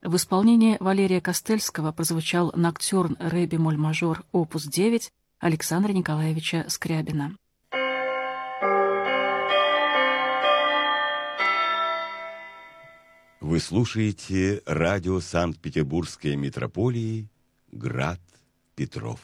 В исполнении Валерия Костельского прозвучал ноктюрн ре бемоль мажор опус 9 Александра Николаевича Скрябина. Вы слушаете радио Санкт-Петербургской митрополии «Град Петров».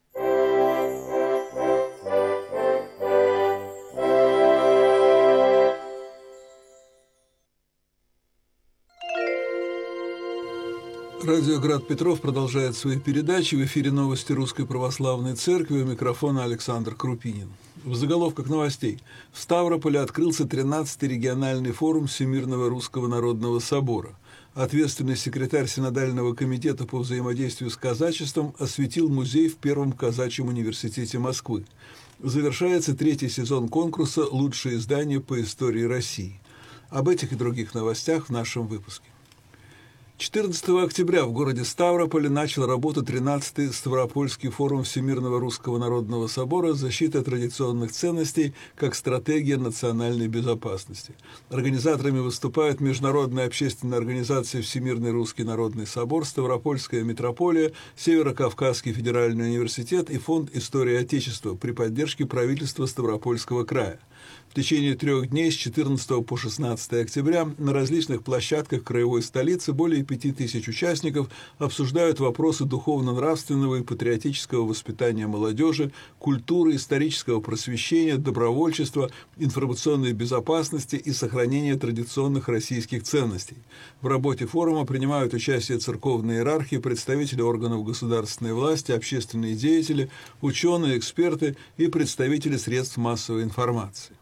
Радио «Град Петров» продолжает свои передачи. В эфире новости Русской Православной Церкви. У микрофона Александр Крупинин. В заголовках новостей. В Ставрополе открылся 13-й региональный форум Всемирного Русского Народного Собора. Ответственный секретарь Синодального комитета по взаимодействию с казачеством осветил музей в Первом казачьем университете Москвы. Завершается 3-й сезон конкурса «Лучшее издание по истории России». Об этих и других новостях в нашем выпуске. 14 октября в городе Ставрополе начал работу 13-й Ставропольский форум Всемирного Русского Народного Собора «Защита традиционных ценностей как стратегия национальной безопасности». Организаторами выступают Международная общественная организация Всемирный Русский Народный Собор, Ставропольская митрополия, Северо-Кавказский федеральный университет и Фонд истории Отечества при поддержке правительства Ставропольского края. В течение 3 дней с 14 по 16 октября на различных площадках краевой столицы более 5000 участников обсуждают вопросы духовно-нравственного и патриотического воспитания молодежи, культуры, исторического просвещения, добровольчества, информационной безопасности и сохранения традиционных российских ценностей. В работе форума принимают участие церковные иерархи, представители органов государственной власти, общественные деятели, ученые, эксперты и представители средств массовой информации.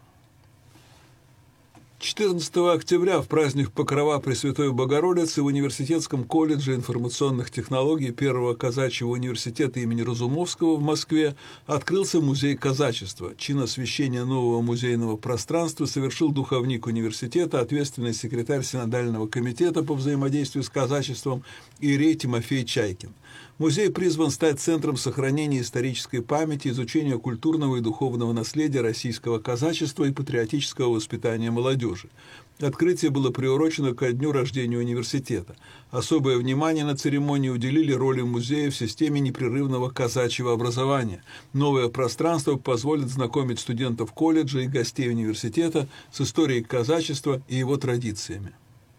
14 октября в праздник Покрова Пресвятой Богородицы в Университетском колледже информационных технологий Первого казачьего университета имени Разумовского в Москве открылся музей казачества. Чин освящения нового музейного пространства совершил духовник университета, ответственный секретарь Синодального комитета по взаимодействию с казачеством иерей Тимофей Чайкин. Музей призван стать центром сохранения исторической памяти, изучения культурного и духовного наследия российского казачества и патриотического воспитания молодежи. Открытие было приурочено ко дню рождения университета. Особое внимание на церемонии уделили роли музея в системе непрерывного казачьего образования. Новое пространство позволит знакомить студентов колледжа и гостей университета с историей казачества и его традициями.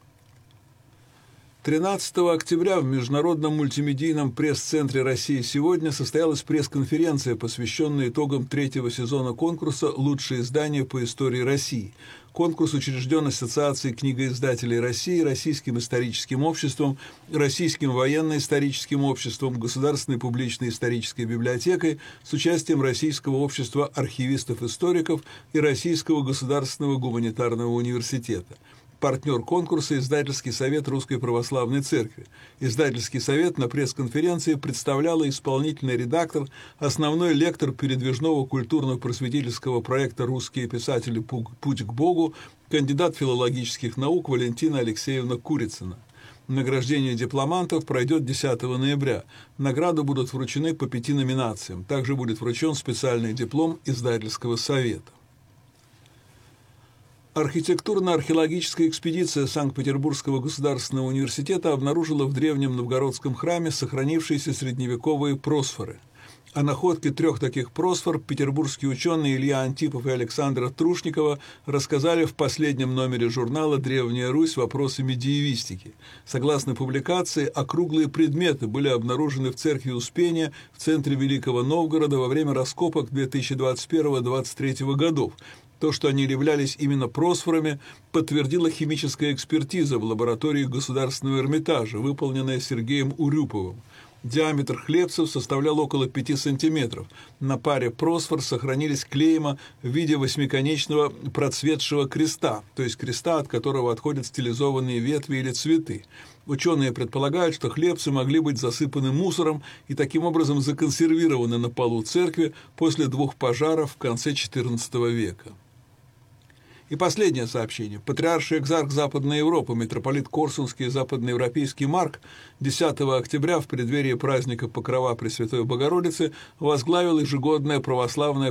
13 октября в Международном мультимедийном пресс-центре России сегодня состоялась пресс-конференция, посвященная итогам 3-го сезона конкурса «Лучшее издание по истории России». Конкурс учрежден Ассоциацией книгоиздателей России, Российским историческим обществом, Российским военно-историческим обществом, Государственной публичной исторической библиотекой с участием Российского общества архивистов-историков и Российского государственного гуманитарного университета. Партнер конкурса – Издательский совет Русской Православной Церкви. Издательский совет на пресс-конференции представляла исполнительный редактор, основной лектор передвижного культурно-просветительского проекта «Русские писатели. Путь к Богу», кандидат филологических наук Валентина Алексеевна Курицына. Награждение дипломантов пройдет 10 ноября. Награды будут вручены по 5 номинациям. Также будет вручен специальный диплом Издательского совета. Архитектурно-археологическая экспедиция Санкт-Петербургского государственного университета обнаружила в древнем новгородском храме сохранившиеся средневековые просфоры. О находке 3 таких просфор петербургские ученые Илья Антипов и Александра Трушникова рассказали в последнем номере журнала «Древняя Русь. Вопросы медиевистики». Согласно публикации, округлые предметы были обнаружены в церкви Успения в центре Великого Новгорода во время раскопок 2021-2023 годов. То, что они являлись именно просфорами, подтвердила химическая экспертиза в лаборатории Государственного Эрмитажа, выполненная Сергеем Урюповым. Диаметр хлебцев составлял около 5 сантиметров. На паре просфор сохранились клейма в виде восьмиконечного процветшего креста, то есть креста, от которого отходят стилизованные ветви или цветы. Ученые предполагают, что хлебцы могли быть засыпаны мусором и таким образом законсервированы на полу церкви после 2 пожаров в конце XIV века. И последнее сообщение. Патриарший экзарх Западной Европы, митрополит Корсунский и западноевропейский Марк 10 октября в преддверии праздника Покрова Пресвятой Богородицы возглавил ежегодное православное